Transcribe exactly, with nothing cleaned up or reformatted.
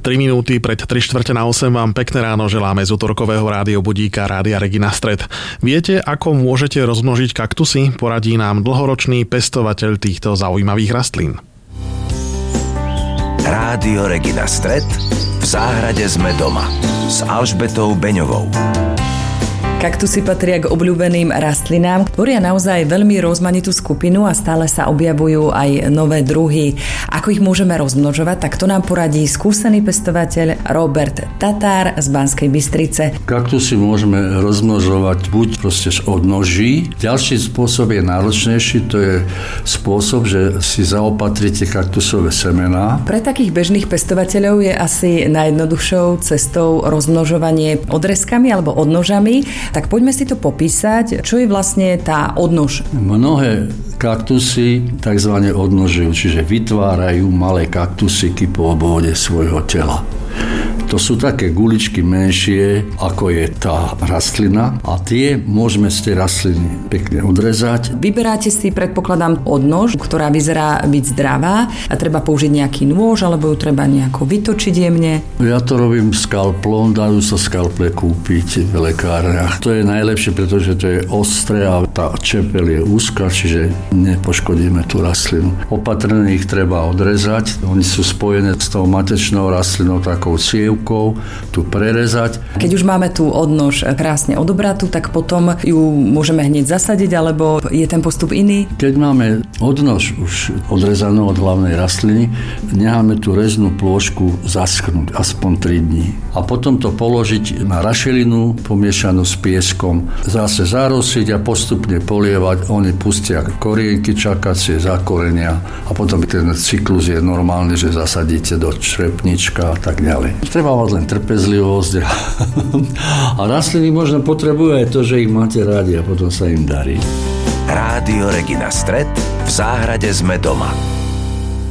tri minúty pred tri štvrte na osem vám pekné ráno želáme z utorkového rádio budíka Rádia Regina Stred. Viete, ako môžete rozmnožiť kaktusy? Poradí nám dlhoročný pestovateľ týchto zaujímavých rastlín. Rádio Regina Stred. V záhrade sme doma s Alžbetou Beňovou. Kaktusy patria k obľúbeným rastlinám, tvoria naozaj veľmi rozmanitú skupinu a stále sa objavujú aj nové druhy. Ako ich môžeme rozmnožovať, tak to nám poradí skúsený pestovateľ Robert Tatár z Banskej Bystrice. Kaktusy môžeme rozmnožovať buď proste z odnoží. Ďalší spôsob je náročnejší, to je spôsob, že si zaopatríte kaktusové semená. Pre takých bežných pestovateľov je asi najjednoduchšou cestou rozmnožovanie odrezkami alebo odnožami. Tak poďme si to popísať, čo je vlastne tá odnož. Mnohé kaktusy takzvané odnožujú, čiže vytvárajú malé kaktusiky po obvode svojho tela. To sú také guličky menšie, ako je tá rastlina a tie môžeme z tej rastliny pekne odrezať. Vyberáte si, predpokladám, odnož, ktorá vyzerá byť zdravá a treba použiť nejaký nôž, alebo ju treba nejako vytočiť jemne. Ja to robím skalplom, dajú sa skalple kúpiť v lekárniach. To je najlepšie, pretože to je ostré a tá čepel je úzka, čiže nepoškodíme tú rastlinu. Opatrne ich treba odrezať, oni sú spojené s tou matečnou rastlinou, takou ciev, tu prerezať. Keď už máme tú odnož krásne odobratú, tak potom ju môžeme hneď zasadiť, alebo je ten postup iný? Keď máme odnož už odrezanú od hlavnej rastliny, necháme tú reznú plôžku zaschnúť aspoň tri dní. A potom to položiť na rašelinu pomiešanú s pieskom. Zase zarosiť a postupne polievať. Oni pustia korienky čakacie, zakorenia a potom ten cyklus je normálny, že zasadíte do črepnička a tak ďalej. Treba mať len trpezlivosť a rastliny možno potrebujú aj to, že ich máte rádi a potom sa im darí. Rádio Regina Stred. V záhrade sme doma.